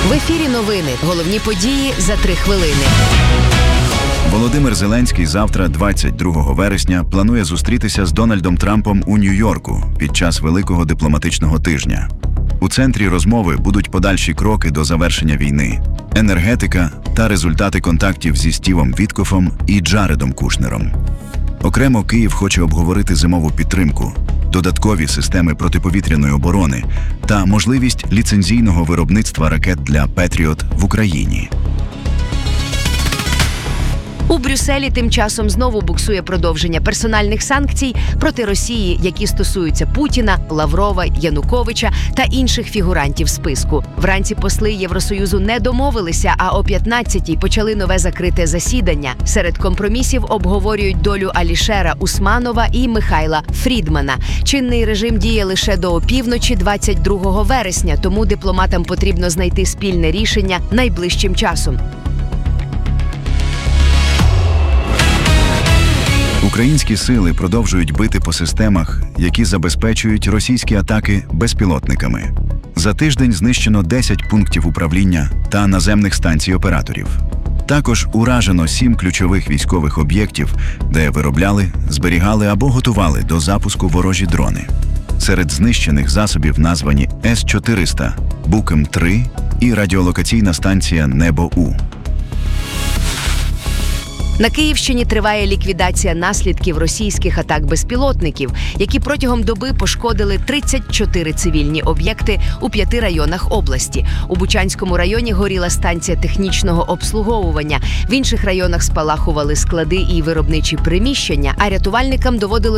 В ефірі новини. Головні події за 3 хвилини. Володимир Зеленський завтра, 22 вересня, планує зустрітися з Дональдом Трампом у Нью-Йорку під час Великого дипломатичного тижня. У центрі розмови будуть подальші кроки до завершення війни, енергетика та результати контактів зі Стівом Віткофом і Джаредом Кушнером. Окремо Київ хоче обговорити зимову підтримку, додаткові системи протиповітряної оборони та можливість ліцензійного виробництва ракет для «Петріот» в Україні. У Брюсселі тим часом знову буксує продовження персональних санкцій проти Росії, які стосуються Путіна, Лаврова, Януковича та інших фігурантів списку. Вранці посли Євросоюзу не домовилися, а о 15-й почали нове закрите засідання. Серед компромісів обговорюють долю Алішера Усманова і Михайла Фрідмана. Чинний режим діє лише до опівночі 22 вересня, тому дипломатам потрібно знайти спільне рішення найближчим часом. Українські сили продовжують бити по системах, які забезпечують російські атаки безпілотниками. За тиждень знищено 10 пунктів управління та наземних станцій операторів. Також уражено 7 ключових військових об'єктів, де виробляли, зберігали або готували до запуску ворожі дрони. Серед знищених засобів названі С-400, Букем-3 і радіолокаційна станція «Небо-У». На Київщині триває ліквідація наслідків російських атак безпілотників, які протягом доби пошкодили 34 цивільні об'єкти у 5 районах області. У Бучанському районі горіла станція технічного обслуговування, в інших районах спалахували склади і виробничі приміщення, а рятувальникам доводилось